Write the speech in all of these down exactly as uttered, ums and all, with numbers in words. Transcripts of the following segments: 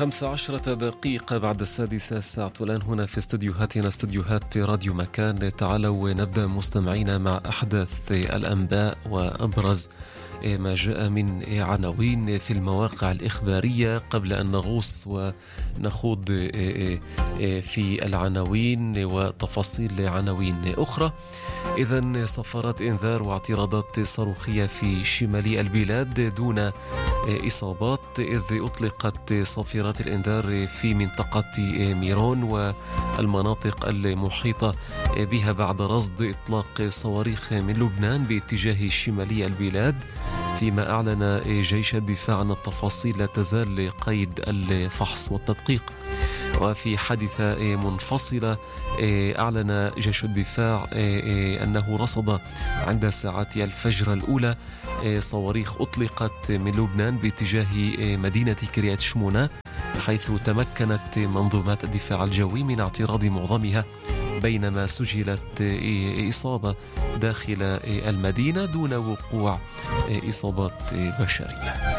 خمس عشرة دقيقة بعد السادسة الساعة الآن هنا في استديوهاتنا استديوهات راديو مكان. تعالوا نبدأ مستمعينا مع أحدث الأنباء وأبرز ما جاء من عناوين في المواقع الإخبارية قبل أن نغوص ونخوض في العناوين وتفاصيل عناوين أخرى. إذن صفارات إنذار واعتراضات صاروخية في شمال البلاد دون إصابات، إذ أطلقت صافرات الإنذار في منطقة ميرون والمناطق المحيطة بها بعد رصد إطلاق صواريخ من لبنان باتجاه شمالي البلاد، فيما أعلن جيش الدفاع أن التفاصيل لا تزال قيد الفحص والتدقيق. وفي حادثة منفصلة أعلن جيش الدفاع أنه رصد عند ساعات الفجر الأولى صواريخ أطلقت من لبنان باتجاه مدينة كريات شمونة، حيث تمكنت منظومات الدفاع الجوي من اعتراض معظمها، بينما سجلت إصابة داخل المدينة دون وقوع إصابات بشرية.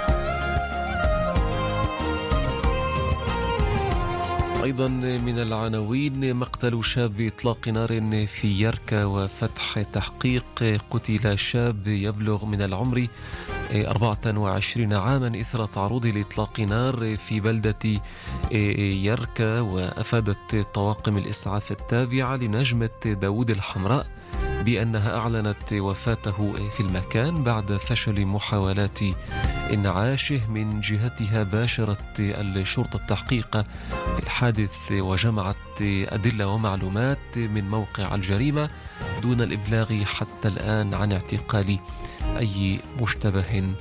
أيضا من العناوين مقتل شاب بإطلاق نار في يركا وفتح تحقيق. قتل شاب يبلغ من العمر أربعة وعشرين عاما إثر تعرض لإطلاق نار في بلدة يركا، وأفادت طواقم الإسعاف التابعة لنجمة داود الحمراء بأنها أعلنت وفاته في المكان بعد فشل محاولات إنعاشه. من جهتها باشرت الشرطة التحقيق في الحادث وجمعت أدلة ومعلومات من موقع الجريمة دون الإبلاغ حتى الآن عن اعتقال أي مشتبه به.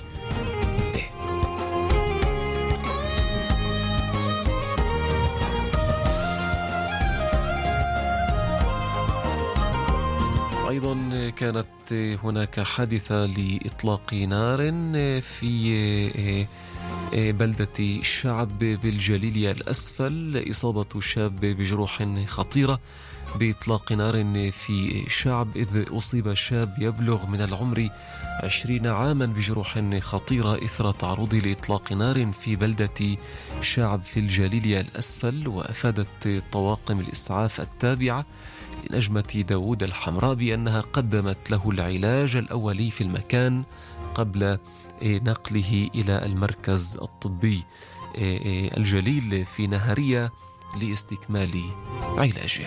أيضا كانت هناك حادثة لإطلاق نار في بلدة الشعب بالجليلية الأسفل، إصابة شاب بجروح خطيرة بإطلاق نار في شعب، إذ أصيب شاب يبلغ من العمر عشرين عاما بجروح خطيرة إثر تعرض لإطلاق نار في بلدة شعب في الجليلية الأسفل. وأفادت طواقم الإسعاف التابعة لنجمة داود الحمراء بأنها قدمت له العلاج الأولي في المكان قبل نقله إلى المركز الطبي الجليل في نهارية لاستكمال علاجه.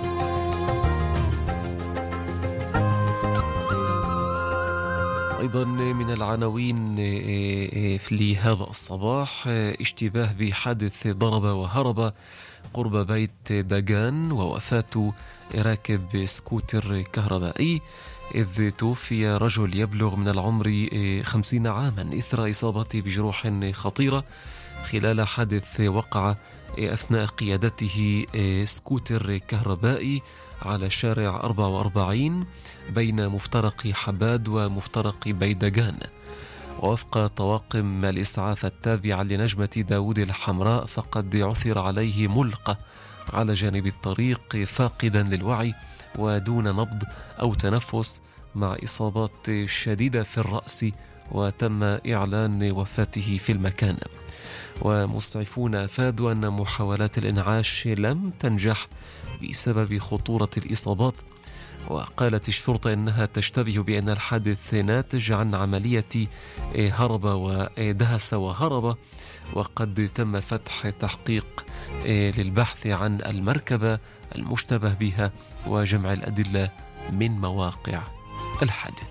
أيضا من العناوين لهذا الصباح اشتباه بحادث ضرب وهرب قرب بيت داغان ووفاة راكب سكوتر كهربائي، إذ توفي رجل يبلغ من العمر خمسين عاما إثر إصابته بجروح خطيرة خلال حادث وقع أثناء قيادته سكوتر كهربائي على شارع أربعة وأربعين بين مفترق حباد ومفترق بيدغان. ووفق طواقم الإسعاف التابعة لنجمة داود الحمراء فقد عثر عليه ملقى على جانب الطريق فاقدا للوعي ودون نبض أو تنفس مع إصابات شديدة في الرأس، وتم إعلان وفاته في المكان. ومسعفون أفادوا أن محاولات الإنعاش لم تنجح بسبب خطورة الإصابات. وقالت الشرطة أنها تشتبه بأن الحادث ناتج عن عملية هرب ودهس وهرب، وقد تم فتح تحقيق للبحث عن المركبة المشتبه بها وجمع الأدلة من مواقع الحادث.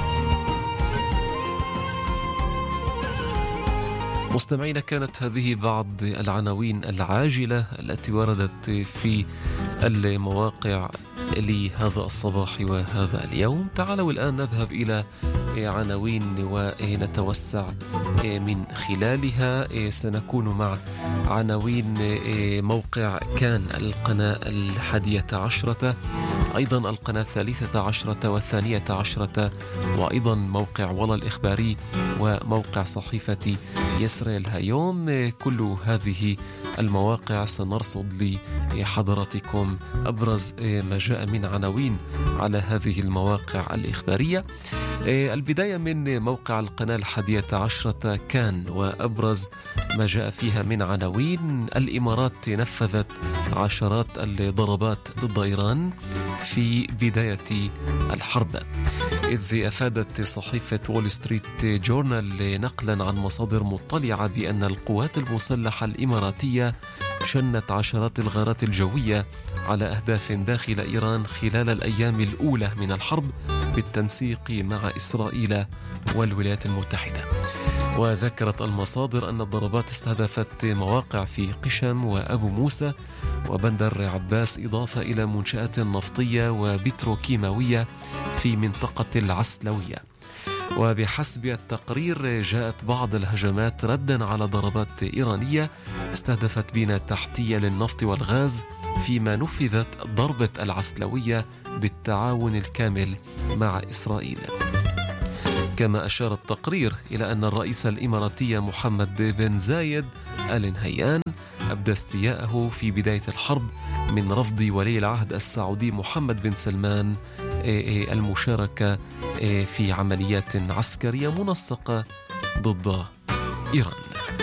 مستمعين، كانت هذه بعض العناوين العاجلة التي وردت في المواقع لهذا الصباح وهذا اليوم. تعالوا الآن نذهب إلى عناوين ونتوسع من خلالها. سنكون مع عناوين موقع كان القناة الحادية عشرة، أيضا القناة الثالثة عشرة والثانية عشرة، وأيضا موقع ولا الإخباري وموقع صحيفة يسرائيل هيوم. كل هذه المواقع سنرصد لحضراتكم أبرز ما جاء من عناوين على هذه المواقع الإخبارية. البداية من موقع القناة الحادية عشرة كان، وأبرز ما جاء فيها من عناوين: الإمارات نفذت عشرات الضربات ضد إيران في بداية الحرب. إذ أفادت صحيفة وول ستريت جورنال نقلا عن مصادر مطلعة بأن القوات المسلحة الإماراتية شنت عشرات الغارات الجوية على أهداف داخل إيران خلال الأيام الأولى من الحرب بالتنسيق مع إسرائيل والولايات المتحدة. وذكرت المصادر أن الضربات استهدفت مواقع في قشم وأبو موسى وبندر عباس، إضافة إلى منشآت نفطية وبتروكيماوية في منطقة العسلوية. وبحسب التقرير جاءت بعض الهجمات ردا على ضربات إيرانية استهدفت بنى تحتية للنفط والغاز، فيما نفذت ضربة العسلوية بالتعاون الكامل مع إسرائيل. كما أشار التقرير إلى أن الرئيس الإماراتي محمد بن زايد آل نهيان أبدى استياءه في بداية الحرب من رفض ولي العهد السعودي محمد بن سلمان المشاركة في عمليات عسكرية منسقة ضد إيران.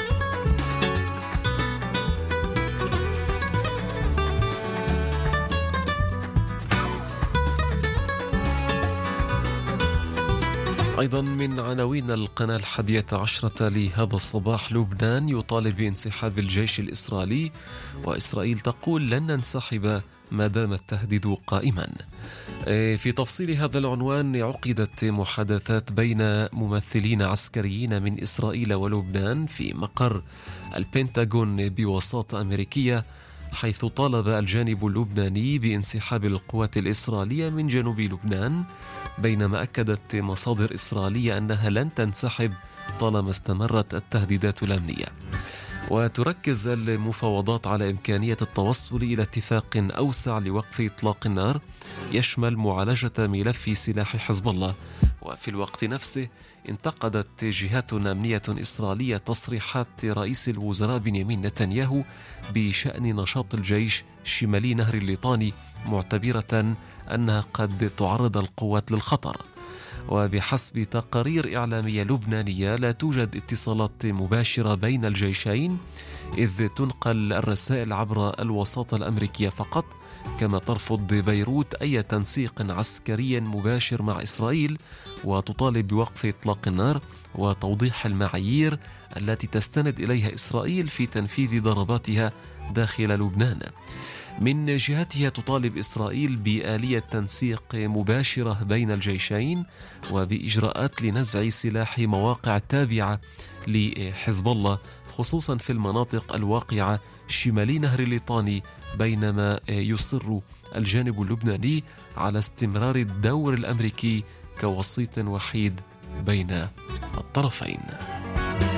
أيضا من عناوين القناة الحادية عشرة لهذا الصباح: لبنان يطالب بانسحاب الجيش الإسرائيلي، وإسرائيل تقول لن ننسحب ما دام التهديد قائما. في تفصيل هذا العنوان، عقدت محادثات بين ممثلين عسكريين من إسرائيل ولبنان في مقر البنتاغون بوساطة أمريكية، حيث طالب الجانب اللبناني بانسحاب القوات الإسرائيلية من جنوب لبنان، بينما أكدت مصادر إسرائيلية أنها لن تنسحب طالما استمرت التهديدات الأمنية. وتركز المفاوضات على إمكانية التوصل إلى اتفاق أوسع لوقف إطلاق النار يشمل معالجة ملف سلاح حزب الله. وفي الوقت نفسه انتقدت جهات أمنية إسرائيلية تصريحات رئيس الوزراء بنيامين نتنياهو بشأن نشاط الجيش شمالي نهر الليطاني، معتبرة أنها قد تعرض القوات للخطر. وبحسب تقارير إعلامية لبنانية لا توجد اتصالات مباشرة بين الجيشين، إذ تنقل الرسائل عبر الوساطة الأمريكية فقط. كما ترفض بيروت أي تنسيق عسكري مباشر مع إسرائيل، وتطالب بوقف إطلاق النار وتوضيح المعايير التي تستند إليها إسرائيل في تنفيذ ضرباتها داخل لبنان. من جهتها تطالب إسرائيل بآلية تنسيق مباشرة بين الجيشين وبإجراءات لنزع سلاح مواقع تابعة لحزب الله، خصوصا في المناطق الواقعة شمالي نهر الليطاني، بينما يصر الجانب اللبناني على استمرار الدور الأمريكي كوسيط وحيد بين الطرفين.